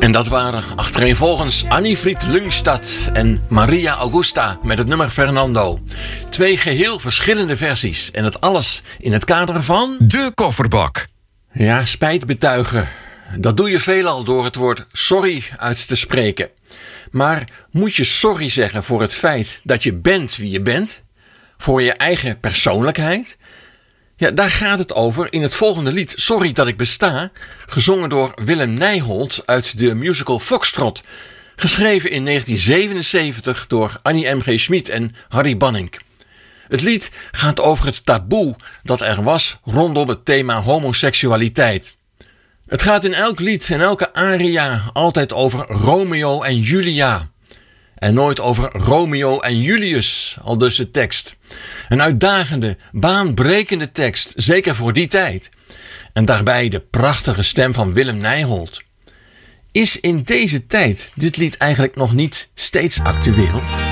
En dat waren achtereenvolgens Annie-Fried Lungstad en Maria Augusta met het nummer Fernando. 2 geheel verschillende versies en het alles in het kader van... De Kofferbak. Ja, spijt betuigen. Dat doe je veelal door het woord sorry uit te spreken. Maar moet je sorry zeggen voor het feit dat je bent wie je bent? Voor je eigen persoonlijkheid? Ja, daar gaat het over in het volgende lied Sorry dat ik besta, gezongen door Willem Nijholt uit de musical Foxtrot, geschreven in 1977 door Annie M.G. Schmid en Harry Banning. Het lied gaat over het taboe dat er was rondom het thema homoseksualiteit. Het gaat in elk lied en elke aria altijd over Romeo en Julia. En nooit over Romeo en Julius, aldus de tekst. Een uitdagende, baanbrekende tekst, zeker voor die tijd. En daarbij de prachtige stem van Willem Nijholt. Is in deze tijd dit lied eigenlijk nog niet steeds actueel?